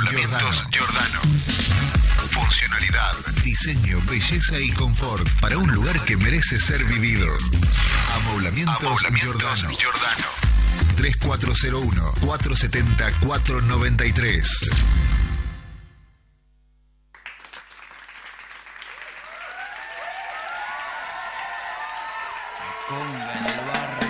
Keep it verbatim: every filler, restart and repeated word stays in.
Amoblamientos Giordano. Funcionalidad, diseño, belleza y confort para un lugar que merece ser vivido. Amoblamientos, Amoblamientos Giordano. Giordano. tres cuatro cero uno, cuatro siete cero, cuatro nueve tres. Con